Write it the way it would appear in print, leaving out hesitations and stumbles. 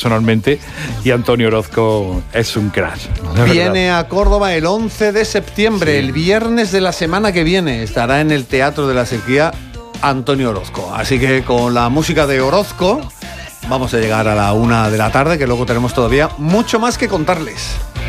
personalmente, y Antonio Orozco es un crash. Viene a Córdoba el 11 de septiembre, sí. El viernes de la semana que viene, estará en el Teatro de la Sequía Antonio Orozco. Así que con la música de Orozco vamos a llegar a la 1 de la tarde, que luego tenemos todavía mucho más que contarles.